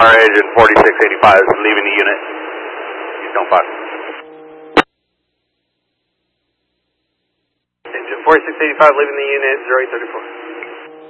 Our engine 4685 is leaving the unit. Zone 5. Engine 4685 leaving the unit, 0834.